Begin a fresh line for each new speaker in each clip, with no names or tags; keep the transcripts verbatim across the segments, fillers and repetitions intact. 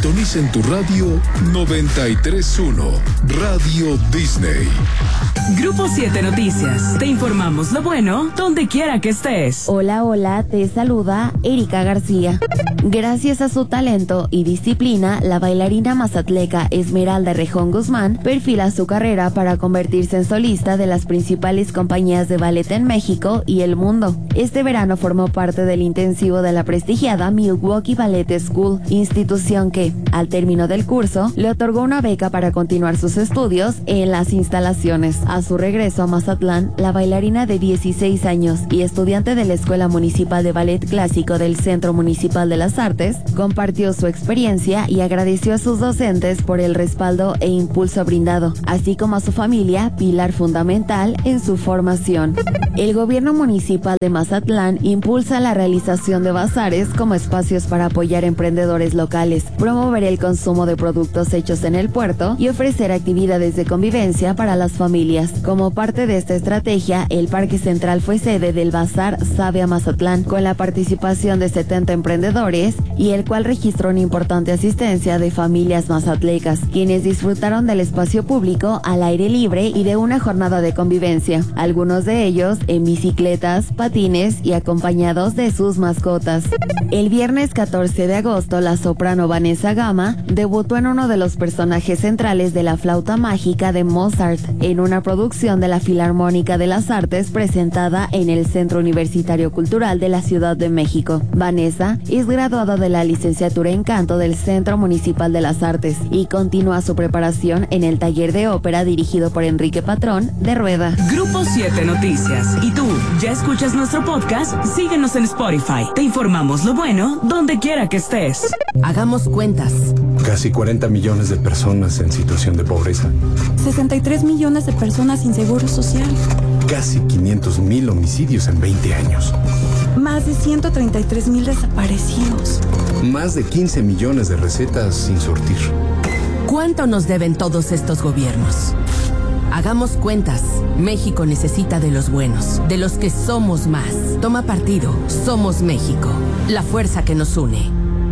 Sintoniza en tu radio noventa y tres punto uno, Radio Disney.
Grupo siete Noticias. Te informamos lo bueno donde quiera que estés.
Hola, hola, te saluda Erika García. Gracias a su talento y disciplina, la bailarina mazatleca Esmeralda Rejón Guzmán perfila su carrera para convertirse en solista de las principales compañías de ballet en México y el mundo. Este verano formó parte del intensivo de la prestigiada Milwaukee Ballet School, institución que, al término del curso, le otorgó una beca para continuar sus estudios en las instalaciones. A su regreso a Mazatlán, la bailarina de dieciséis años y estudiante de la Escuela Municipal de Ballet Clásico del Centro Municipal de las Artes, compartió su experiencia y agradeció a sus docentes por el respaldo e impulso brindado, así como a su familia, pilar fundamental en su formación. El gobierno municipal de Mazatlán impulsa la realización de bazares como espacios para apoyar emprendedores locales, promover el consumo de productos hechos en el puerto y ofrecer actividades de convivencia para las familias. Como parte de esta estrategia, el Parque Central fue sede del Bazar Sabe a Mazatlán, con la participación de setenta emprendedores y el cual registró una importante asistencia de familias mazatlecas, quienes disfrutaron del espacio público al aire libre y de una jornada de convivencia, algunos de ellos en bicicletas, patines y acompañados de sus mascotas. El viernes catorce de agosto, la soprano Vanessa Gama debutó en uno de los personajes centrales de La Flauta Mágica de Mozart, en una producción de la Filarmónica de las Artes presentada en el Centro Universitario Cultural de la Ciudad de México. Vanessa es graduada de la licenciatura en canto del Centro Municipal de las Artes y continúa su preparación en el taller de ópera dirigido por Enrique Patrón de Rueda.
Grupo siete Noticias. ¿Y tú ya escuchas nuestro podcast? Síguenos en Spotify. Te informamos lo bueno donde quiera que estés.
Hagamos cuentas.
Casi cuarenta millones de personas en situación de pobreza.
sesenta y tres millones de personas sin seguro social.
Casi quinientos mil homicidios en veinte años.
Más de ciento treinta y tres mil desaparecidos.
Más de quince millones de recetas sin surtir.
¿Cuánto nos deben todos estos gobiernos? Hagamos cuentas. México necesita de los buenos, de los que somos más. Toma partido. Somos México. La fuerza que nos une.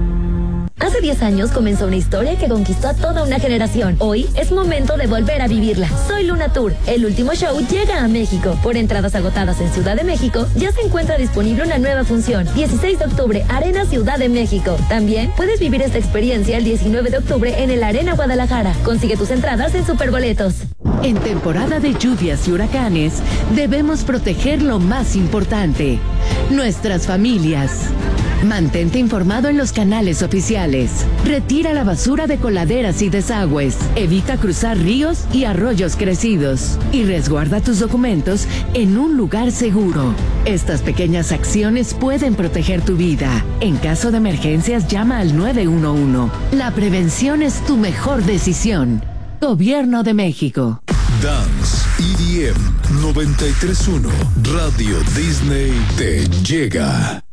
Hace diez años comenzó una historia que conquistó a toda una generación. Hoy es momento de volver a vivirla. Soy Luna Tour. El último show llega a México. Por entradas agotadas en Ciudad de México, ya se encuentra disponible una nueva función. dieciséis de octubre, Arena Ciudad de México. También puedes vivir esta experiencia el diecinueve de octubre en el Arena Guadalajara. Consigue tus entradas en Superboletos.
En temporada de lluvias y huracanes, debemos proteger lo más importante: nuestras familias. Mantente informado en los canales oficiales. Retira la basura de coladeras y desagües. Evita cruzar ríos y arroyos crecidos. Y resguarda tus documentos en un lugar seguro. Estas pequeñas acciones pueden proteger tu vida. En caso de emergencias, llama al nueve uno uno. La prevención es tu mejor decisión. Gobierno de México.
Dance E D M noventa y tres punto uno, Radio Disney te llega.